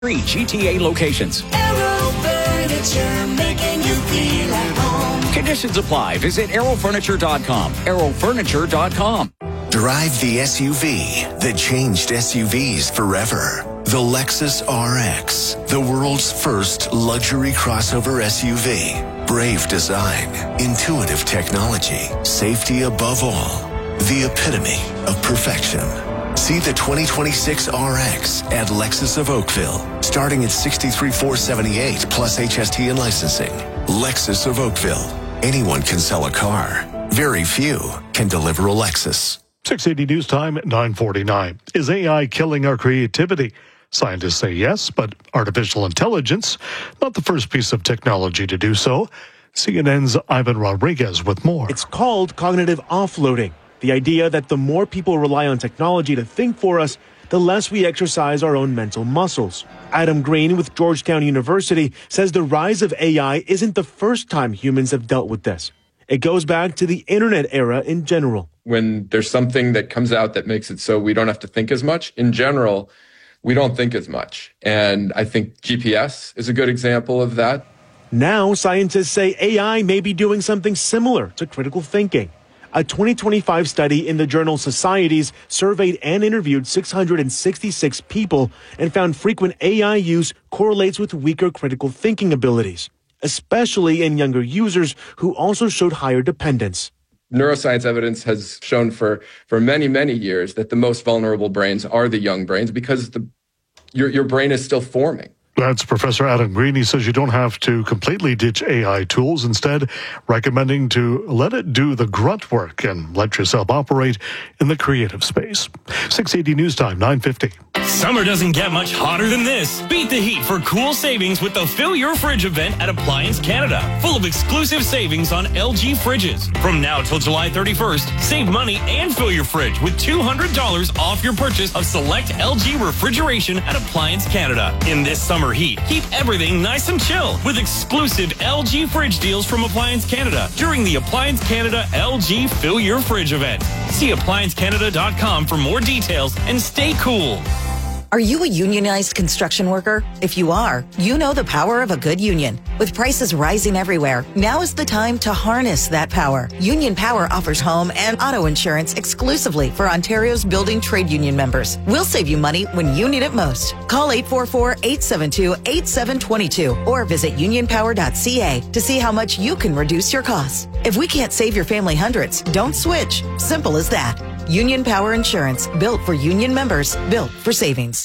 3 GTA locations. Aero Furniture, making you feel at home. Conditions apply. Visit aerofurniture.com. aerofurniture.com. Drive the SUV that changed SUVs forever. The Lexus RX, the world's first luxury crossover SUV. Brave design, intuitive technology, safety above all. The epitome of perfection. See the 2026 RX at Lexus of Oakville, starting at $63,478 plus HST and licensing. Lexus of Oakville. Anyone can sell a car. Very few can deliver a Lexus. 680 News Time at 9:49. Is AI killing our creativity? Scientists say yes, but artificial intelligence, not the first piece of technology to do so. CNN's Ivan Rodriguez with more. It's called cognitive offloading. The idea that the more people rely on technology to think for us, the less we exercise our own mental muscles. Adam Green with Georgetown University says the rise of AI isn't the first time humans have dealt with this. It goes back to the internet era in general. When there's something that comes out that makes it so we don't have to think as much, in general, we don't think as much. And I think GPS is a good example of that. Now, scientists say AI may be doing something similar to critical thinking. A 2025 study in the journal Societies surveyed and interviewed 666 people and found frequent AI use correlates with weaker critical thinking abilities, especially in younger users who also showed higher dependence. Neuroscience evidence has shown for many, many years that the most vulnerable brains are the young brains because your brain is still forming. That's Professor Adam Green. He says you don't have to completely ditch AI tools, instead recommending to let it do the grunt work and let yourself operate in the creative space. 680 News Time, 9:50. Summer doesn't get much hotter than this. Beat the heat for cool savings with the Fill Your Fridge event at Appliance Canada. Full of exclusive savings on LG fridges. From now till July 31st, save money and fill your fridge with $200 off your purchase of select LG refrigeration at Appliance Canada. In this summer heat, keep everything nice and chill with exclusive LG fridge deals from Appliance Canada during the Appliance Canada LG Fill Your Fridge event. See appliancecanada.com for more details and stay cool. Are you a unionized construction worker? If you are, you know the power of a good union. With prices rising everywhere, now is the time to harness that power. Union Power offers home and auto insurance exclusively for Ontario's building trade union members. We'll save you money when you need it most. Call 844-872-8722 or visit unionpower.ca to see how much you can reduce your costs. If we can't save your family hundreds, don't switch. Simple as that. Union Power Insurance, built for union members, built for savings.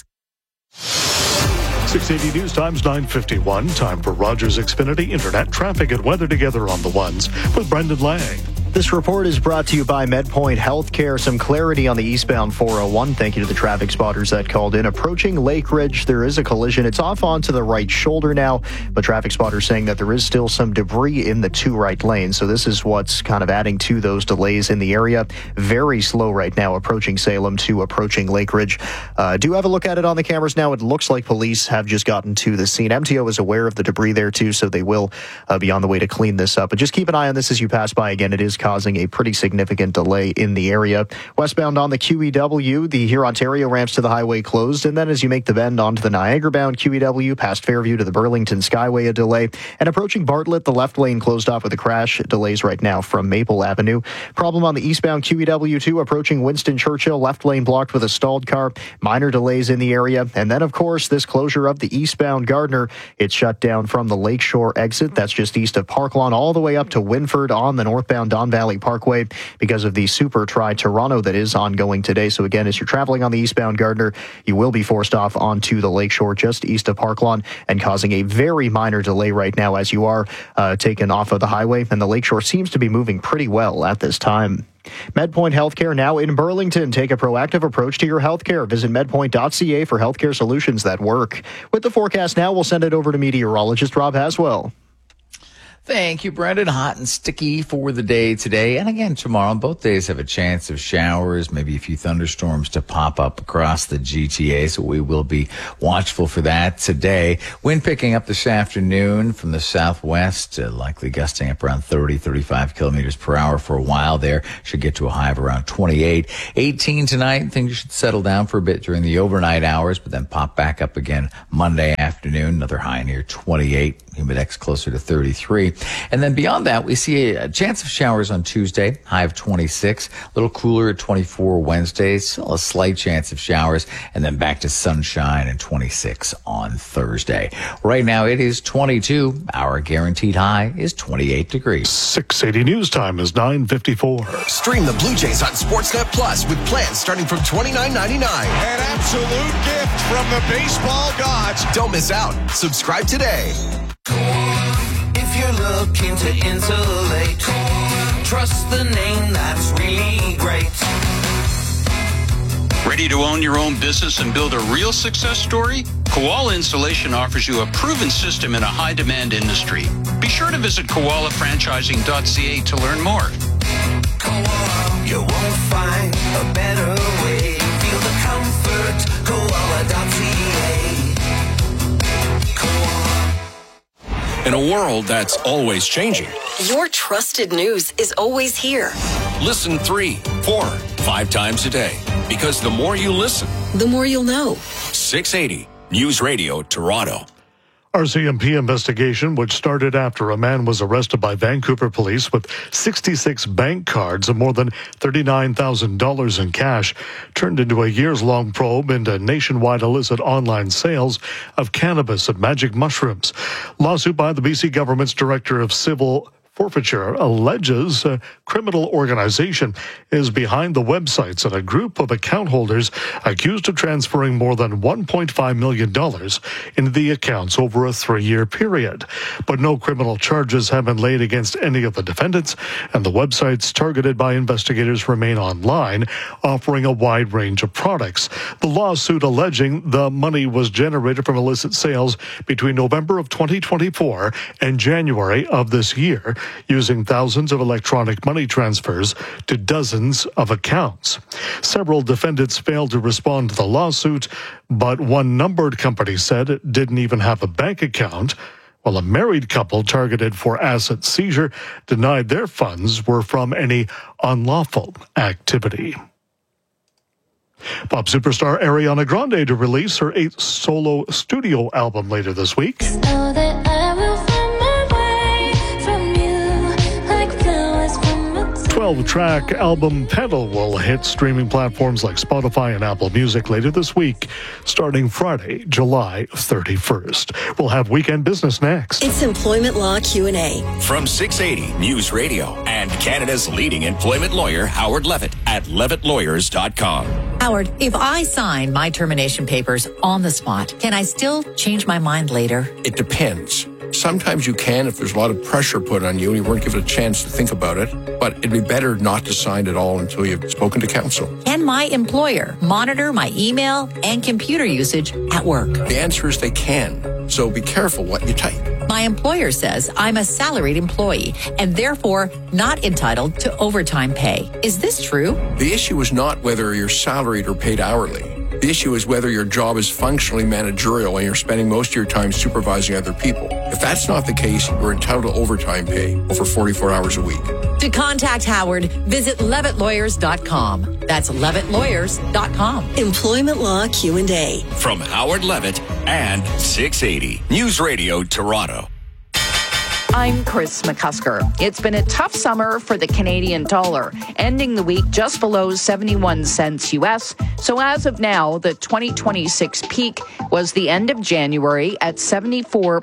680 News Times 9:51. Time for Rogers Xfinity Internet traffic and weather together on the ones with Brendan Lang. This report is brought to you by MedPoint Healthcare. Some clarity on the eastbound 401. Thank you to the traffic spotters that called in. Approaching Lake Ridge, there is a collision. It's off onto the right shoulder now, but traffic spotters saying that there is still some debris in the two right lanes. So this is what's kind of adding to those delays in the area. Very slow right now, approaching Salem to approaching Lake Ridge. Do have a look at it on the cameras now. It looks like police have just gotten to the scene. MTO is aware of the debris there too, so they will be on the way to clean this up. But just keep an eye on this as you pass by. Again, it is causing a pretty significant delay in the area. Westbound on the QEW, the Huron-Ontario ramps to the highway closed, and then as you make the bend onto the Niagara-bound QEW, past Fairview to the Burlington Skyway, a delay. And approaching Bartlett, the left lane closed off with a crash. Delays right now from Maple Avenue. Problem on the eastbound QEW2, approaching Winston Churchill, left lane blocked with a stalled car. Minor delays in the area. And then, of course, this closure of the eastbound Gardner. It's shut down from the Lakeshore exit. That's just east of Parklawn, all the way up to Winford on the northbound Don Valley Parkway because of the Super Tri-Toronto that is ongoing today. So again, as you're traveling on the eastbound Gardner, you will be forced off onto the Lakeshore just east of Parklawn and causing a very minor delay right now as you are taken off of the highway. And the Lakeshore seems to be moving pretty well at this time. MedPoint Healthcare now in Burlington. Take a proactive approach to your healthcare. Visit medpoint.ca for healthcare solutions that work. With the forecast now, we'll send it over to meteorologist Rob Haswell. Thank you, Brendan. Hot and sticky for the day today. And again, tomorrow, both days have a chance of showers, maybe a few thunderstorms to pop up across the GTA. So we will be watchful for that today. Wind picking up this afternoon from the southwest, likely gusting up around 30, 35 kilometers per hour for a while there. Should get to a high of around 28. 18 tonight. Things should settle down for a bit during the overnight hours, but then pop back up again Monday afternoon. Another high near 28. Humidex closer to 33. And then beyond that, we see a chance of showers on Tuesday, high of 26. A little cooler at 24 Wednesday, still a slight chance of showers, and then back to sunshine and 26 on Thursday. Right now it is 22. Our guaranteed high is 28 degrees. 680 News Time is 9:54. Stream the Blue Jays on Sportsnet Plus with plans starting from $29.99. An absolute gift from the baseball gods. Don't miss out. Subscribe today. If you're looking to insulate, trust the name that's really great. Ready to own your own business and build a real success story? Koala Installation offers you a proven system in a high-demand industry. Be sure to visit koalafranchising.ca to learn more. Koala, you won't find a better way. Feel the comfort, koala.ca. In a world that's always changing, your trusted news is always here. Listen 3, 4, 5 times a day. Because the more you listen, the more you'll know. 680 News Radio Toronto. RCMP investigation, which started after a man was arrested by Vancouver police with 66 bank cards and more than $39,000 in cash, turned into a years-long probe into nationwide illicit online sales of cannabis and magic mushrooms. Lawsuit by the BC government's Director of Civil Forfeiture alleges a criminal organization is behind the websites and a group of account holders accused of transferring more than $1.5 million into the accounts over a 3-year period. But no criminal charges have been laid against any of the defendants, and the websites targeted by investigators remain online, offering a wide range of products. The lawsuit alleging the money was generated from illicit sales between November of 2024 and January of this year, using thousands of electronic money transfers to dozens of accounts. Several defendants failed to respond to the lawsuit, but one numbered company said it didn't even have a bank account, while a married couple targeted for asset seizure denied their funds were from any unlawful activity. Pop superstar Ariana Grande to release her 8th solo studio album later this week. 12-track album Pedal will hit streaming platforms like Spotify and Apple Music later this week, starting Friday, July 31st. We'll have Weekend Business next. It's Employment Law Q&A. From 680 News Radio and Canada's leading employment lawyer, Howard Levitt, at levittlawyers.com. Howard, if I sign my termination papers on the spot, can I still change my mind later? It depends. Sometimes you can if there's a lot of pressure put on you and you weren't given a chance to think about it, but it'd be better not to sign at all until you've spoken to counsel. Can my employer monitor my email and computer usage at work? The answer is they can, so be careful what you type. My employer says I'm a salaried employee and therefore not entitled to overtime pay. Is this true? The issue is not whether you're salaried or paid hourly. The issue is whether your job is functionally managerial and you're spending most of your time supervising other people. If that's not the case, you're entitled to overtime pay over 44 hours a week. To contact Howard, visit levittlawyers.com. That's levittlawyers.com. Employment Law Q&A. From Howard Levitt and 680 News Radio Toronto. I'm Chris McCusker. It's been a tough summer for the Canadian dollar, ending the week just below 71 cents U.S. So as of now, the 2026 peak was the end of January at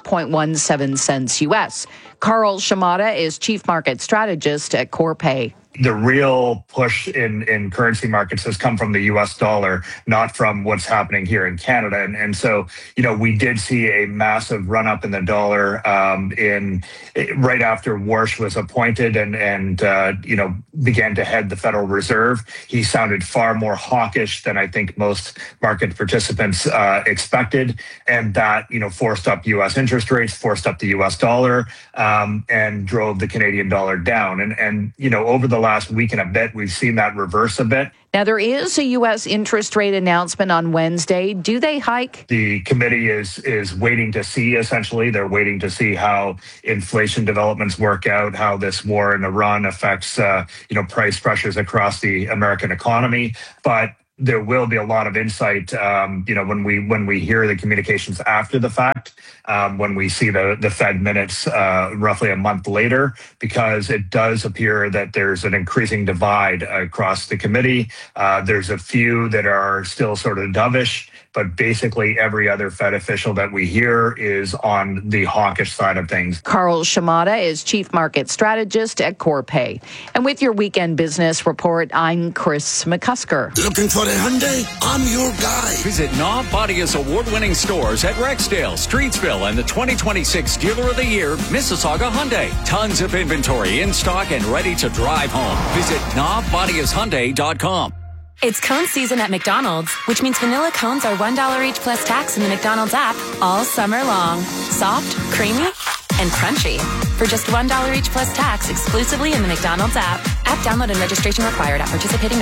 74.17 cents U.S. Carl Shimada is Chief Market Strategist at Corpay. The real push in currency markets has come from the U.S. dollar, not from what's happening here in Canada. And so, we did see a massive run up in the dollar right after Warsh was appointed and began to head the Federal Reserve. He sounded far more hawkish than I think most market participants expected. And that, forced up U.S. interest rates, forced up the U.S. dollar, and drove the Canadian dollar down. And over the last week and a bit, we've seen that reverse a bit. Now, there is a U.S. interest rate announcement on Wednesday. Do they hike? The committee is waiting to see, essentially. They're waiting to see how inflation developments work out, how this war in Iran affects, price pressures across the American economy. But there will be a lot of insight, when we hear the communications after the fact, when we see the Fed minutes roughly a month later, because it does appear that there's an increasing divide across the committee. There's a few that are still sort of dovish, but basically every other Fed official that we hear is on the hawkish side of things. Carl Shimada is Chief Market Strategist at Corpay. And with your weekend business report, I'm Chris McCusker. Looking for a Hyundai? I'm your guy. Visit Knob Bodia's award-winning stores at Rexdale, Streetsville, and the 2026 Dealer of the Year, Mississauga Hyundai. Tons of inventory in stock and ready to drive home. Visit knobbodiashyundai.com. It's cone season at McDonald's, which means vanilla cones are $1 each plus tax in the McDonald's app all summer long. Soft, creamy, and crunchy. For just $1 each plus tax exclusively in the McDonald's app. App download and registration required at participating